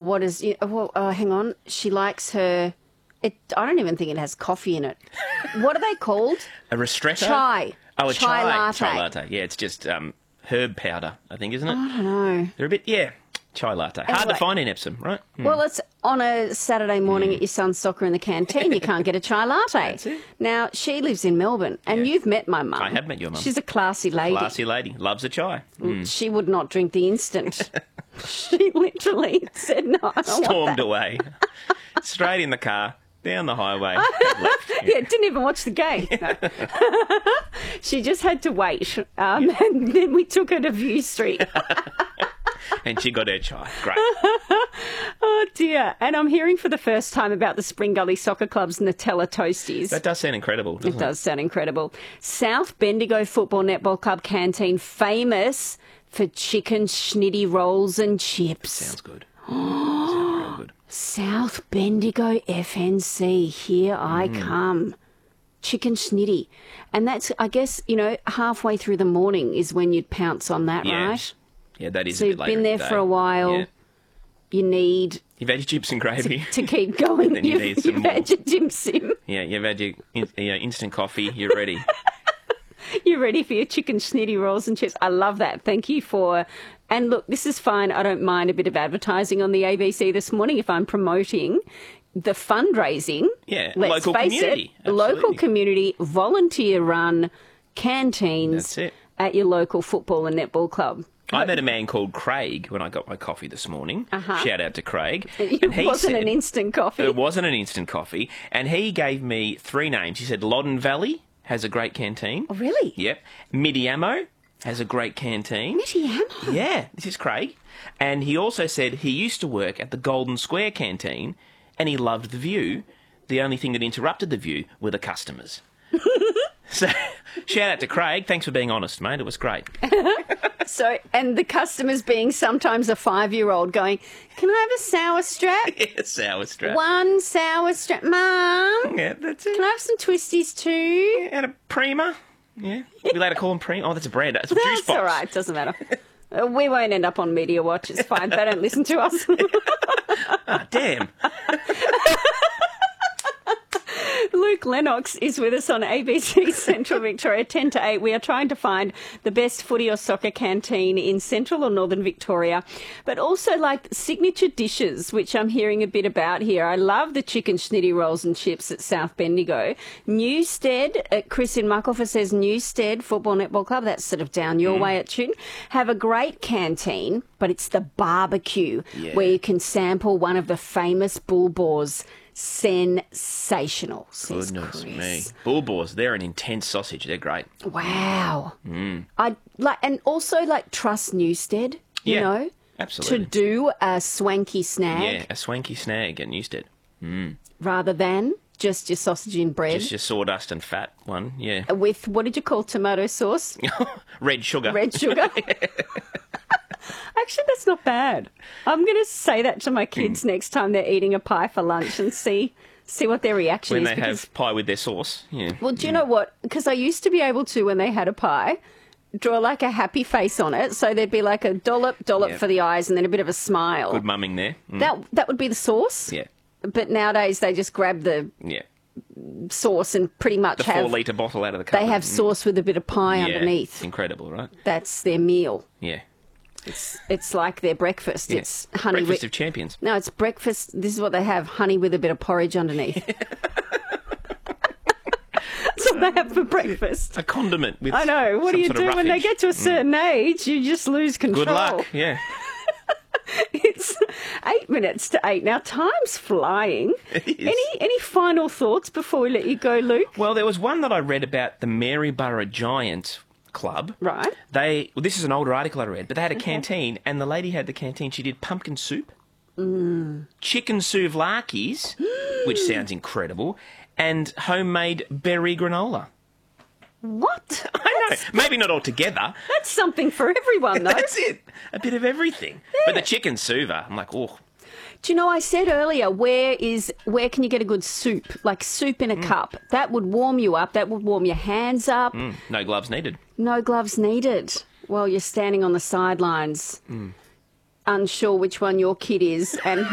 what is... hang on. She likes her... I don't even think it has coffee in it. What are they called? A ristretto? Chai. Oh, a chai latte. Chai latte. Yeah, it's just herb powder, I think, isn't it? I don't know. They're a bit, chai latte. Hard to find in Epsom, right? Well, it's on a Saturday morning at your son's soccer in the canteen. You can't get a chai latte. That's it. Now, she lives in Melbourne, and you've met my mum. I have met your mum. She's a classy lady. Classy lady. Loves a chai. She would not drink the instant. She literally said, no, I don't Stormed want that. away. Straight in the car, down the highway. Yeah, didn't even watch the game. No. She just had to wait. And then we took her to View Street. And she got her chai. Great. Oh, dear. And I'm hearing for the first time about the Spring Gully Soccer Club's Nutella Toasties. That does sound incredible, doesn't it? It does sound incredible. South Bendigo Football Netball Club canteen famous for chicken schnitty rolls and chips. Sounds good. Sounds real good. South Bendigo FNC, here I come. Chicken schnitty. And that's, I guess, halfway through the morning is when you'd pounce on that, right? Yeah, that is So a bit you've later been in there the for day. a while. Yeah. You need You've had your chips and gravy. to keep going. Then you need some you've more. had your dim sim. Yeah, you've had your instant coffee. You're ready. You're ready for your chicken schnitty rolls and chips. I love that. Thank you for... And look, this is fine. I don't mind a bit of advertising on the ABC this morning if I'm promoting the fundraising. Yeah, let's local face community. it, local Absolutely. community, volunteer-run canteens That's it. at your local football and netball club. I met a man called Craig when I got my coffee this morning. Shout out to Craig. It And he wasn't said- an instant coffee. It wasn't an instant coffee. And he gave me 3 names. He said Loddon Valley has a great canteen. Oh, really? Yep. Midiamo has a great canteen. Midiamo? Yeah, this is Craig. And he also said he used to work at the Golden Square canteen and he loved the view. The only thing that interrupted the view were the customers. So, shout out to Craig. Thanks for being honest, mate. It was great. So, and the customers being sometimes a 5-year-old going, can I have a sour strap? Yeah, sour strap. One sour strap. Mum, Yeah, that's it. can I have some twisties too? And a Prima. Yeah. We later call them Prima. Oh, that's a bread. That's a juice That's box. all right. It doesn't matter. We won't end up on Media Watch. It's fine. They don't listen to us. Ah, damn. Luke Lennox is with us on ABC Central Victoria, 10 to 8. We are trying to find the best footy or soccer canteen in central or northern Victoria, but also like signature dishes, which I'm hearing a bit about here. I love the chicken schnitty rolls and chips at South Bendigo. Newstead, Chris in Muckleford says Newstead Football Netball Club, that's sort of down your way at Chune, have a great canteen, but it's the barbecue where you can sample one of the famous bull boars. Sensational, says Goodness Chris. me. Bull boars, they're an intense sausage. They're great. Wow. I like, and also like trust Newstead, you Yeah, know, absolutely. to do a swanky snag Yeah, a swanky snag at Newstead. rather than just your sausage in bread Just your sawdust and fat one, yeah. with, what did you call tomato sauce? Red sugar. Red sugar. Actually, that's not bad. I'm going to say that to my kids next time they're eating a pie for lunch and see what their reaction When is. they because- have pie with their sauce, yeah. Well, do you know what? Because I used to be able to, when they had a pie, draw like a happy face on it. So there'd be like a dollop Yeah. for the eyes and then a bit of a smile. Good mumming there. Mm. That would be the sauce. Yeah, But nowadays they just grab the yeah. sauce and pretty much The have... 4-litre bottle out of the cupboard. They have sauce with a bit of pie Yeah, underneath. incredible, right? That's their meal. Yeah. It's like their breakfast. Yeah. It's honey Breakfast with... of champions. No, it's breakfast. This is what they have, honey with a bit of porridge underneath. That's what they have for breakfast. A condiment with I know. What do some you sort of do when they roughage. get to a certain age? You just lose control. Good luck, yeah. It's 8 minutes to 8 now. Time's flying. It is. Any final thoughts before we let you go, Luke? Well, there was one that I read about the Maryborough Giant Club. Right. This is an older article I read, but they had a canteen, and the lady had the canteen. She did pumpkin soup, chicken souvlaki's, which sounds incredible, and homemade berry granola. What? I know, maybe not all together. That's something for everyone, though. That's it. A bit of everything. But the chicken suva, I'm like, oh, Do you know, I said earlier, where can you get a good soup? Like soup in a cup. That would warm you up. That would warm your hands up. no gloves needed. No gloves needed. While you're standing on the sidelines, unsure which one your kid is and